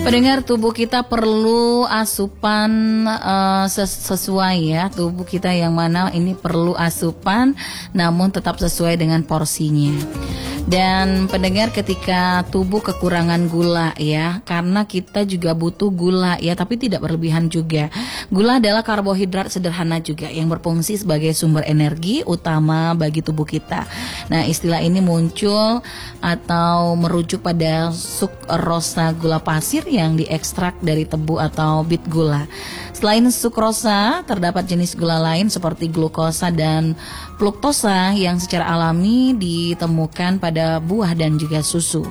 Pendengar, tubuh kita perlu asupan sesuai ya. Tubuh kita yang mana ini perlu asupan namun tetap sesuai dengan porsinya. Dan pendengar, ketika tubuh kekurangan gula ya, karena kita juga butuh gula ya, tapi tidak berlebihan juga. Gula adalah karbohidrat sederhana juga yang berfungsi sebagai sumber energi utama bagi tubuh kita. Nah, istilah ini muncul atau merujuk pada sukrosa gula pasir yang diekstrak dari tebu atau bit gula. Selain sukrosa, terdapat jenis gula lain seperti glukosa dan fruktosa yang secara alami ditemukan pada buah dan juga susu.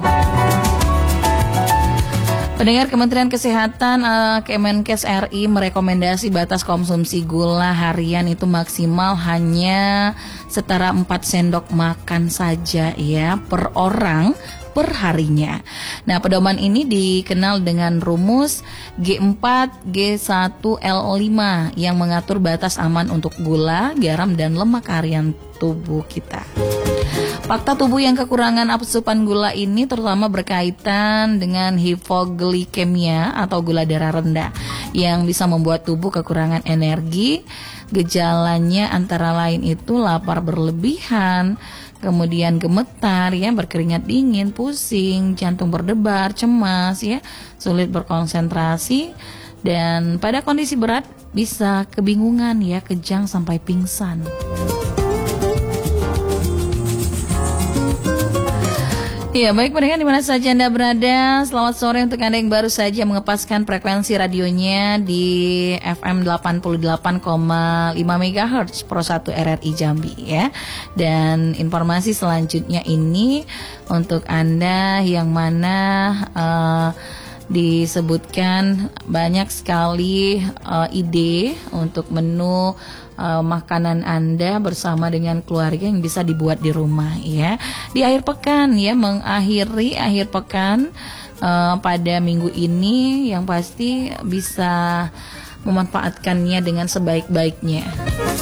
Pendengar, Kementerian Kesehatan Kemenkes RI merekomendasi batas konsumsi gula harian itu maksimal hanya setara 4 sendok makan saja ya per orang per harinya. Nah, pedoman ini dikenal dengan rumus G4 G1L5 yang mengatur batas aman untuk gula, garam, dan lemak harian tubuh kita. Fakta tubuh yang kekurangan asupan gula ini terutama berkaitan dengan hipoglikemia atau gula darah rendah yang bisa membuat tubuh kekurangan energi. Gejalanya antara lain itu lapar berlebihan, kemudian gemetar ya, berkeringat dingin, pusing, jantung berdebar, cemas ya, sulit berkonsentrasi, dan pada kondisi berat bisa kebingungan ya, kejang sampai pingsan. Ya, baik pendengar di mana saja Anda berada, selamat sore untuk Anda yang baru saja mengepaskan frekuensi radionya di FM 88,5 MHz Pro 1 RRI Jambi ya. Dan informasi selanjutnya ini untuk Anda yang mana disebutkan banyak sekali ide untuk menu makanan Anda bersama dengan keluarga yang bisa dibuat di rumah ya. Di akhir pekan ya, mengakhiri akhir pekan pada minggu ini yang pasti bisa memanfaatkannya dengan sebaik-baiknya.